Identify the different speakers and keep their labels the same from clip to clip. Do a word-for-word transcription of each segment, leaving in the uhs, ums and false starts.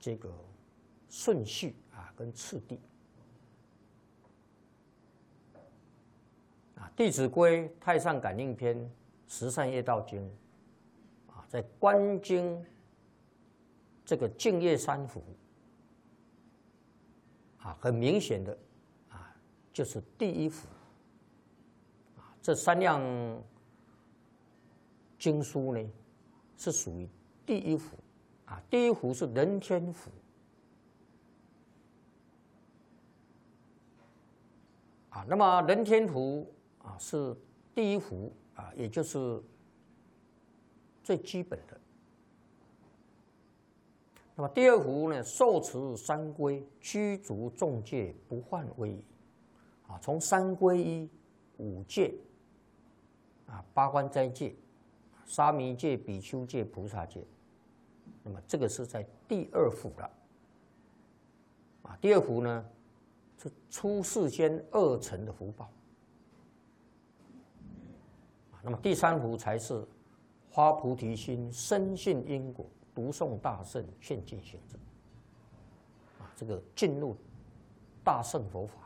Speaker 1: 这个顺序啊跟次第。啊，《弟子规》《太上感应篇》《十善业道经》啊，在观经这个净业三福啊，很明显的啊，就是第一福啊，这三样经书呢，是属于第一福啊。第一福是人天福啊，那么人天福啊是第一福啊，也就是最基本的。那么第二福呢，受持三规，居足众戒，不犯威仪啊，从三皈依、五戒啊、八关斋戒、沙弥戒、比丘戒、菩萨戒，那么这个是在第二福了啊。第二福呢是出世间二乘的福报啊。那么第三福才是发菩提心，深信因果，读诵大圣，劝进行者啊，这个进入大乘佛法。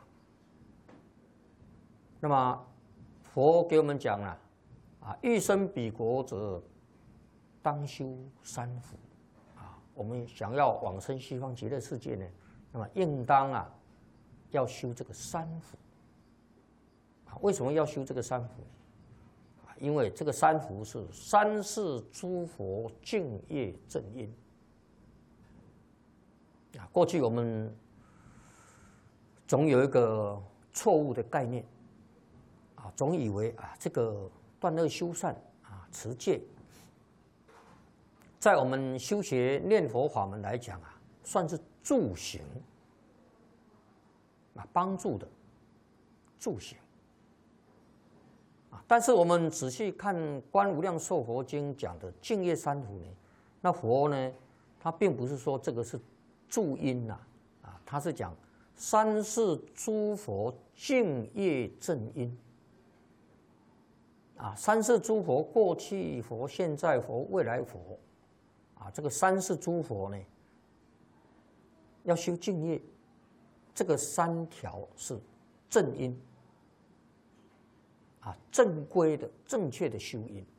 Speaker 1: 那么佛给我们讲了啊，欲生彼国者，当修三福啊。我们想要往生西方极乐世界呢，那么应当啊要修这个三福啊。为什么要修这个三福？因为这个三福是三世诸佛净业正因啊。过去我们总有一个错误的概念啊，总以为啊这个断恶修善啊、持戒，在我们修学念佛法门来讲啊，算是助行啊，帮助的助行。但是我们仔细看《观无量寿佛经》讲的净业三福呢，那佛呢，他并不是说这个是助因呐，啊，他是讲三世诸佛净业正因，啊，三世诸佛，过去佛、现在佛、未来佛，啊，这个三世诸佛呢，要修净业，这个三条是正因。啊，正规的、正确的修因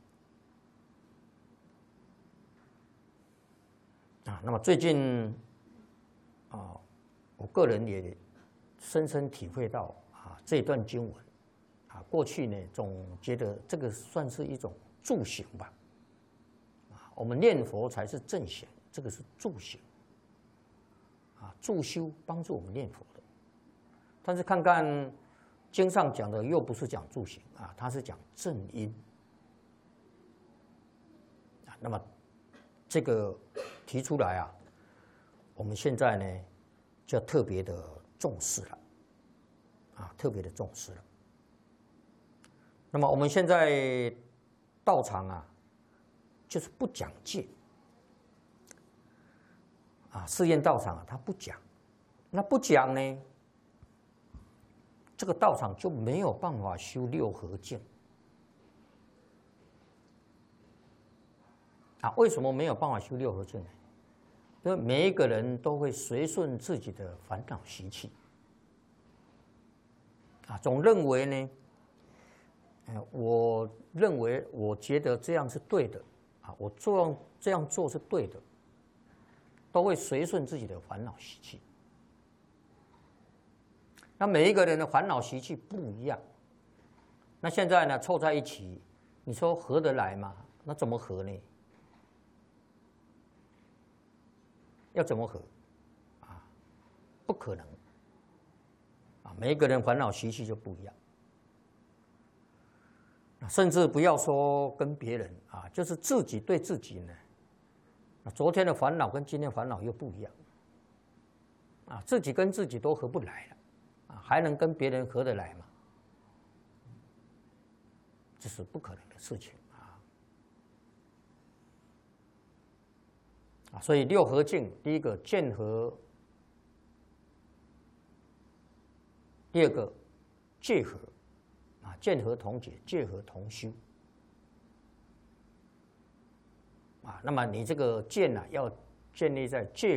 Speaker 1: 啊。那么最近啊，我个人也深深体会到啊，这段经文啊，过去呢总觉得这个算是一种助行吧，啊，我们念佛才是正行，这个是助行啊，助修帮助我们念佛的。但是看看经上讲的又不是讲助行啊，它是讲正因啊。那么这个提出来啊，我们现在呢就要特别的重视了啊，特别的重视了。那么我们现在道场啊，就是不讲戒啊，誓愿道场啊，他不讲，那不讲呢？这个道场就没有办法修六合敬啊？为什么没有办法修六合敬呢？因为每一个人都会随顺自己的烦恼习气啊，总认为呢，哎，我认为我觉得这样是对的啊，我做这样做是对的，都会随顺自己的烦恼习气。那每一个人的烦恼习气不一样，那现在呢凑在一起，你说合得来吗？那怎么合呢？要怎么合？啊，不可能啊！每一个人烦恼习气就不一样，甚至不要说跟别人啊，就是自己对自己呢，昨天的烦恼跟今天烦恼又不一样啊，自己跟自己都合不来了。还能跟别人合得来吗？这是不可能的事情啊！啊，所以六合敬，第一个见合，第二个戒合，啊，见合同解，戒合同修。啊，那么你这个见呢、啊，要建立在戒